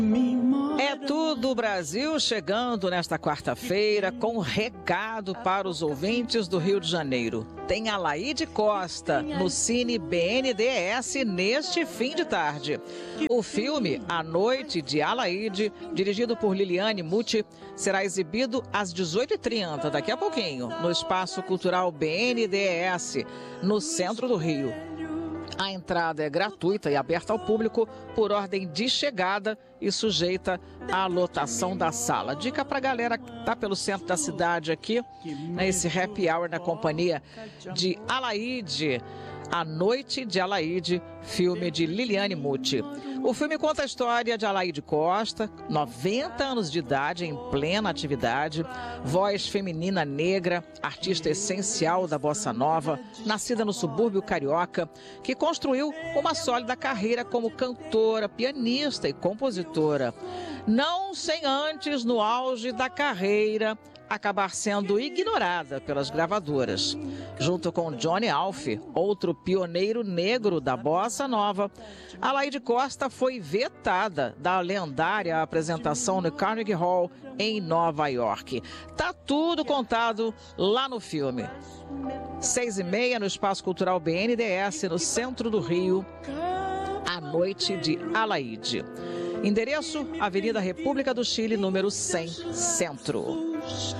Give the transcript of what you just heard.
É tudo Brasil chegando nesta quarta-feira com recado para os ouvintes do Rio de Janeiro. Tem Alaide Costa no Cine BNDES neste fim de tarde. O filme A Noite de Alaide, dirigido por Liliane Muti, será exibido às 18h30, daqui a pouquinho, no Espaço Cultural BNDES, no centro do Rio. A entrada é gratuita e aberta ao público por ordem de chegada e sujeita à lotação da sala. Dica para a galera que está pelo centro da cidade aqui, nesse happy hour na companhia de Alaide, A Noite de Alaide, filme de Liliane Muti. O filme conta a história de Alaide Costa, 90 anos de idade, em plena atividade, voz feminina negra, artista essencial da bossa nova, nascida no subúrbio carioca, que construiu uma sólida carreira como cantora, pianista e compositora. Não sem antes, no auge da carreira, acabar sendo ignorada pelas gravadoras. Junto com Johnny Alf, outro pioneiro negro da bossa nova, Alaide Costa foi vetada da lendária apresentação no Carnegie Hall, em Nova York. Tá tudo contado lá no filme. 6h30 no Espaço Cultural BNDES, no centro do Rio, A Noite de Alaide. Endereço: Avenida República do Chile, número 100, Centro.